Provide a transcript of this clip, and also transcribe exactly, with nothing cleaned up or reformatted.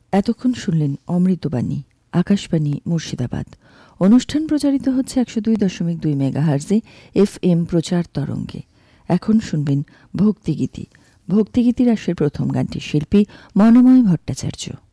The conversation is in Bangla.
এতক্ষণ শুনলেন অমৃতবাণী, আকাশবাণী মুর্শিদাবাদ। অনুষ্ঠান প্রচারিত হচ্ছে একশো দুই দশমিক দুই মেগাহার্জে এফ এম প্রচার তরঙ্গে। এখন শুনবেন ভক্তিগীতি। ভক্তিগীতি রাশের প্রথম গানটির শিল্পী মনোময় ভট্টাচার্য।